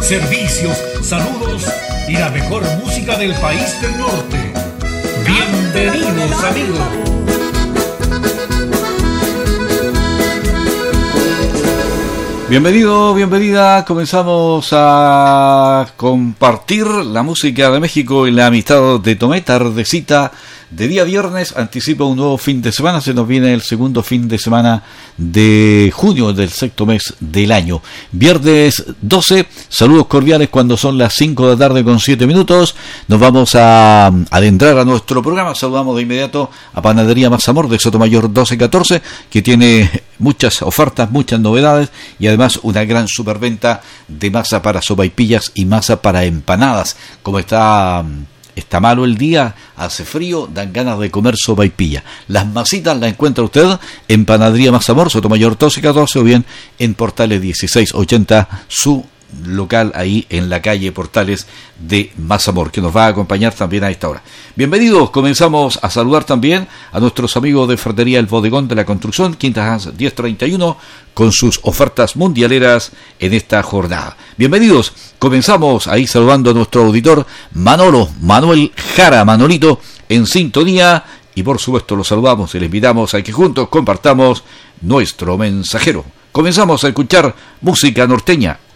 servicios, saludos y la mejor música del país del norte. Bienvenidos, amigos. Bienvenido, bienvenida. Comenzamos a compartir la música de México y la amistad de Tomé. Tardecita de día viernes, anticipa un nuevo fin de semana. Se nos viene el segundo fin de semana de junio del sexto mes del año. Viernes 12, saludos cordiales cuando son las 5 de la tarde con 7 minutos. Nos vamos a adentrar a nuestro programa. Saludamos de inmediato a Panadería Mazamor de Sotomayor 1214, que tiene muchas ofertas, muchas novedades y además una gran superventa de masa para sopaipillas y masa para empanadas. Como está malo el día, hace frío, dan ganas de comer sopaipilla. Las masitas las encuentra usted en Panadería Mazamor, Sotomayor 1214, o bien en Portales 1680, su local ahí en la calle Portales de Mazamor, que nos va a acompañar también a esta hora. Bienvenidos, comenzamos a saludar también a nuestros amigos de Ferretería El Bodegón de la Construcción, Quintas 1031, con sus ofertas mundialeras en esta jornada. Bienvenidos, comenzamos ahí saludando a nuestro auditor Manuel Jara, Manolito, en sintonía, y por supuesto los saludamos y les invitamos a que juntos compartamos nuestro mensajero. Comenzamos a escuchar música norteña